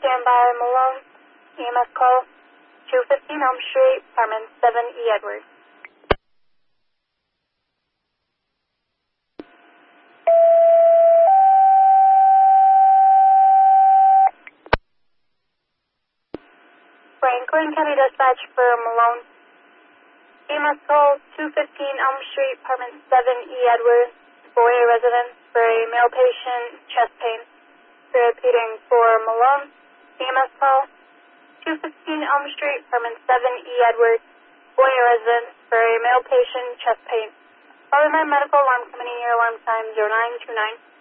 Standby Malone. EMS call 215 Elm Street, apartment 7E Edwards. Franklin County Dispatch for Malone. EMS call 215 Elm Street, apartment 7E Edwards, boy residence for a male patient, chest pain. Repeating for Malone. EMS call 215 Elm Street, apartment 7E Edwards, boy residence for a male patient, chest pain. Follow my medical alarm company, your alarm time 0929.